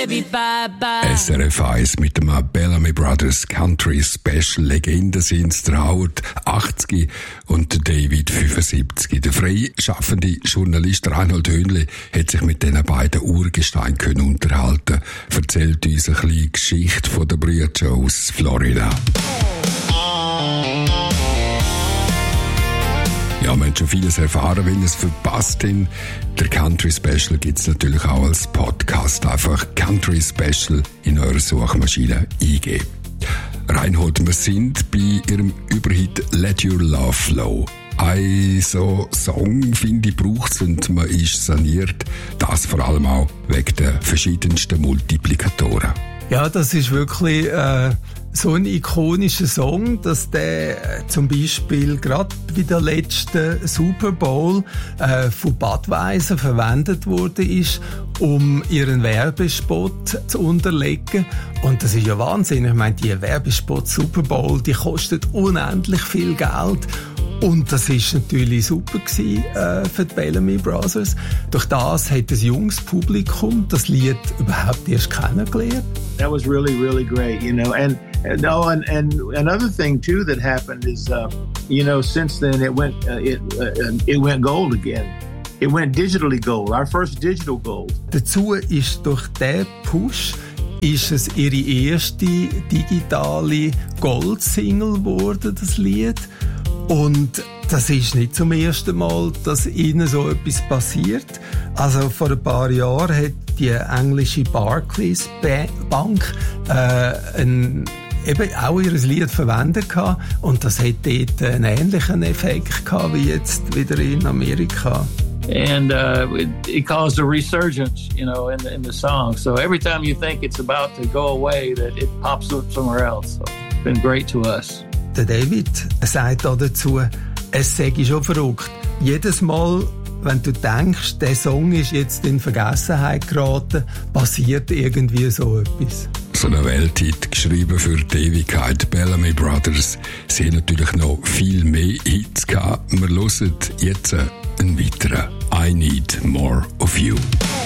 baby, bye bye. SRF 1 mit dem Bellamy Brothers Country Special. Legenden sind der Howard 80 und der David 75. Der freischaffende Journalist Reinhold Höhnle hat sich mit diesen beiden Urgesteinen unterhalten. Erzählt uns ein bisschen die Geschichte von der Brüder aus Florida. Ja, wir haben schon vieles erfahren, wenn ihr es verpasst habt. Der Country Special gibt es natürlich auch als Podcast. Einfach Country Special in eurer Suchmaschine eingeben. Reinhold, wir sind bei ihrem Überhit Let Your Love Flow. Ein so Song, finde ich, braucht es und man ist saniert. Das vor allem auch wegen der verschiedensten Multiplikatoren. Ja, das ist wirklich so ein ikonischer Song, dass der zum Beispiel gerade bei der letzten Super Bowl von Budweiser verwendet wurde ist, um ihren Werbespot zu unterlegen. Und das ist ja Wahnsinn. Ich meine, die Werbespots Super Bowl, die kostet unendlich viel Geld. Und das war natürlich super gewesen, für die Bellamy Brothers. Durch das hat das junges Publikum das Lied überhaupt erst kennengelernt. That was really, really great, you know. And another thing too that happened is, you know, since then it went gold again. It went digitally gold. Our first digital gold. Dazu ist durch diesen Push ist es ihre erste digitale Gold-Single geworden, das Lied. Und das ist nicht zum ersten Mal, dass ihnen so etwas passiert. Also vor ein paar Jahren hat die englische Barclays Bank eben auch ihr Lied verwendet gehabt. Und das hat dort einen ähnlichen Effekt gehabt wie jetzt wieder in Amerika. And it caused a resurgence, you know, in the song. So every time you think it's about to go away, that it pops up somewhere else. So it's been great to us. Der David sagt auch dazu, es sei schon verrückt. Jedes Mal, wenn du denkst, der Song ist jetzt in Vergessenheit geraten, passiert irgendwie so etwas. So eine Welthit, geschrieben für die Ewigkeit. Bellamy Brothers. Sie haben natürlich noch viel mehr Hits gehabt. Wir hören jetzt einen weiteren. I Need More of You.